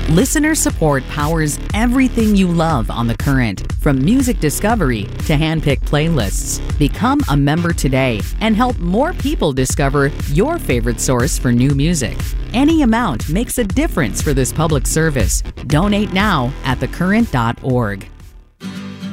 Listener support powers everything you love on The Current, from music discovery to hand-picked playlists. Become a member today and help more people discover your favorite source for new music. Any amount makes a difference for this public service. Donate now at thecurrent.org.